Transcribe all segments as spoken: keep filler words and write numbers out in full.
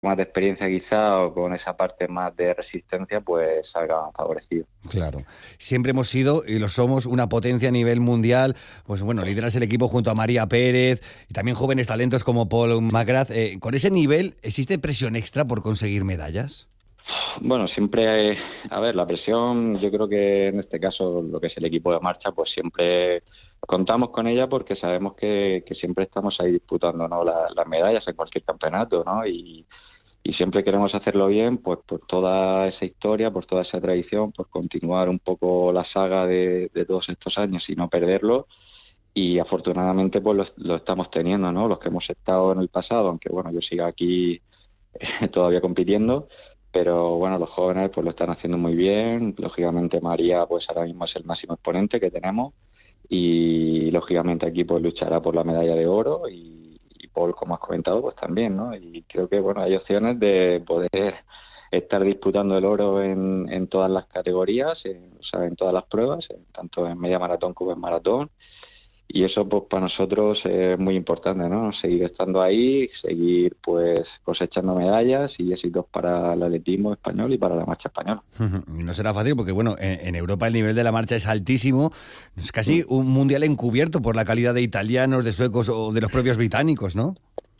más de experiencia quizá o con esa parte más de resistencia, pues salga favorecido. Claro. Siempre hemos sido, y lo somos, una potencia a nivel mundial. Pues bueno, lideras el equipo junto a María Pérez y también jóvenes talentos como Paul McGrath. Eh, con ese nivel, ¿existe presión extra por conseguir medallas? Bueno, siempre, a ver, la presión, yo creo que en este caso lo que es el equipo de marcha, pues siempre contamos con ella porque sabemos que, que siempre estamos ahí disputando, ¿no? La- las medallas en cualquier campeonato, ¿no? Y, y siempre queremos hacerlo bien, pues por toda esa historia, por toda esa tradición, por continuar un poco la saga de, de todos estos años y no perderlo. Y afortunadamente pues lo, lo estamos teniendo, ¿no? Los que hemos estado en el pasado, aunque bueno, yo siga aquí todavía compitiendo, pero bueno, los jóvenes pues lo están haciendo muy bien. Lógicamente María pues ahora mismo es el máximo exponente que tenemos y lógicamente aquí pues luchará por la medalla de oro y, y Paul, como has comentado, pues también, ¿no? Y creo que bueno, hay opciones de poder estar disputando el oro en, en todas las categorías, en, o sea, en todas las pruebas, en- tanto en media maratón como en maratón. Y eso pues para nosotros es muy importante, ¿no? Seguir estando ahí, seguir pues cosechando medallas y éxitos para el atletismo español y para la marcha española. No será fácil porque, bueno, en, en Europa el nivel de la marcha es altísimo. Es Mm. casi un mundial encubierto por la calidad de italianos, de suecos o de los propios británicos, ¿no?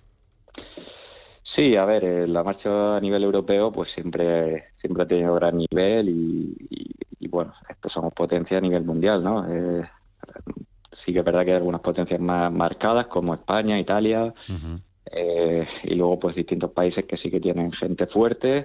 Sí, a ver, eh, la marcha a nivel europeo pues siempre siempre ha tenido gran nivel y, y- y, bueno, estos somos potencia a nivel mundial, ¿no? Eh, sí que es verdad que hay algunas potencias más marcadas como España, Italia, Ujú. eh, y luego pues distintos países que sí que tienen gente fuerte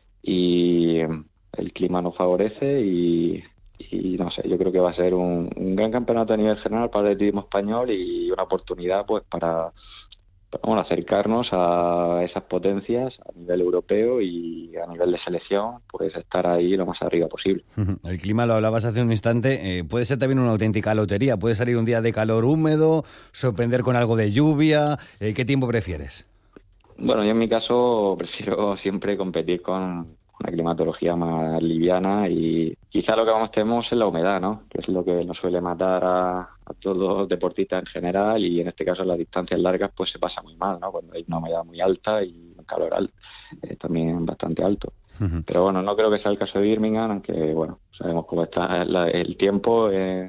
y el clima nos favorece y, y no sé, yo creo que va a ser un, un gran campeonato a nivel general para el atletismo español y una oportunidad pues para, para, bueno, acercarnos a esas potencias a nivel europeo y a nivel de selección, pues estar ahí lo más arriba posible. Ujú. El clima, lo hablabas hace un instante, eh, puede ser también una auténtica lotería. Puede salir un día de calor húmedo, sorprender con algo de lluvia. Eh, ¿qué tiempo prefieres? Bueno, yo en mi caso prefiero siempre competir con una climatología más liviana y quizá lo que más tememos es la humedad, ¿no? Que es lo que nos suele matar a, a todos los deportistas en general y en este caso en las distancias largas pues se pasa muy mal, ¿no? Cuando hay una humedad muy alta y un calor alto, eh, también bastante alto. Ujú. Pero bueno, no creo que sea el caso de Birmingham, aunque bueno, sabemos cómo está la- el tiempo. Eh,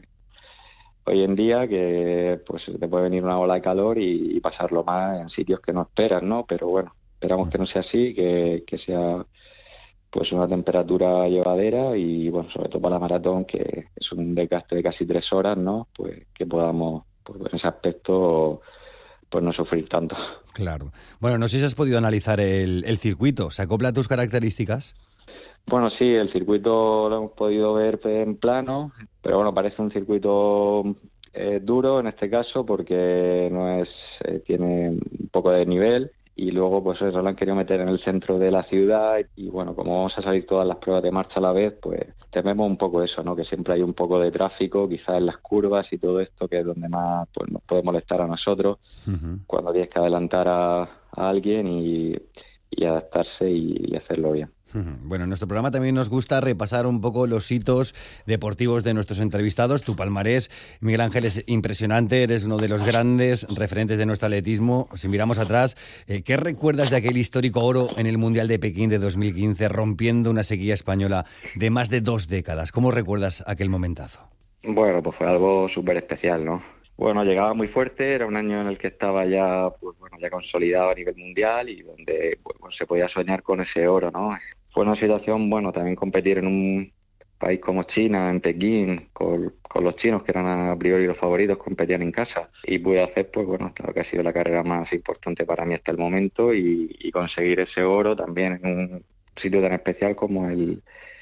hoy en día que pues te puede venir una ola de calor y, y pasarlo más en sitios que no esperas, ¿no? Pero bueno, esperamos que no sea así, que, que sea pues una temperatura llevadera y bueno, sobre todo para la maratón, que es un desgaste de casi tres horas, ¿no? Pues que podamos, pues en ese aspecto, pues no sufrir tanto. Claro. Bueno, no sé si has podido analizar el, el circuito. ¿Se acopla a tus características? Bueno, sí, el circuito lo hemos podido ver en plano, pero bueno, parece un circuito eh, duro en este caso porque no es, eh, tiene un poco de nivel y luego pues eso lo han querido meter en el centro de la ciudad y bueno, como vamos a salir todas las pruebas de marcha a la vez, pues tememos un poco eso, ¿no? Que siempre hay un poco de tráfico, quizás en las curvas y todo esto, que es donde más pues nos puede molestar a nosotros Ujú. cuando tienes que adelantar a, a alguien y, y adaptarse y y hacerlo bien. Ujú. Bueno, en nuestro programa también nos gusta repasar un poco los hitos deportivos de nuestros entrevistados. Tu palmarés, Miguel Ángel, es impresionante. Eres uno de los grandes referentes de nuestro atletismo. Si miramos atrás, eh, ¿qué recuerdas de aquel histórico oro en el Mundial de Pekín de dos mil quince, rompiendo una sequía española de más de dos décadas? ¿Cómo recuerdas aquel momentazo? Bueno, pues fue algo súper especial, ¿no? Bueno, llegaba muy fuerte, era un año en el que estaba ya, pues bueno, ya consolidado a nivel mundial y donde pues, bueno, se podía soñar con ese oro, ¿no? Fue una situación, bueno, también competir en un país como China, en Pekín, con, con los chinos que eran a priori los favoritos, competían en casa y pude hacer, pues bueno, lo que ha sido la carrera más importante para mí hasta el momento y, y conseguir ese oro también en un sitio tan especial como el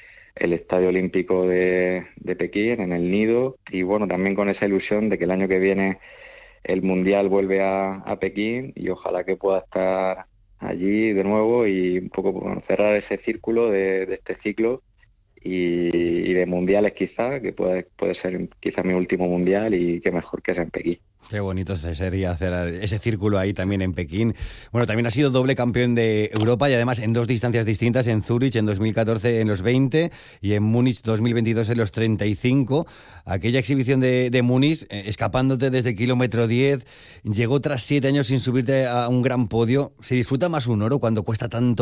el Estadio Olímpico de, de Pekín, en el Nido, y bueno, también con esa ilusión de que el año que viene el Mundial vuelve a, a Pekín y ojalá que pueda estar allí de nuevo y un poco bueno, cerrar ese círculo de, de este ciclo y, y de mundiales quizá, que puede, puede ser quizá mi último mundial y qué mejor que sea en Pekín. Qué bonito sería hacer ese círculo ahí también en Pekín. Bueno, también ha sido doble campeón de Europa y además en dos distancias distintas, en Zúrich en dos mil catorce en los veinte y en Múnich dos mil veintidós en los treinta y cinco. Aquella exhibición de, de Múnich, eh, escapándote desde el kilómetro diez, llegó tras siete años sin subirte a un gran podio. ¿Se disfruta más un oro cuando cuesta tanto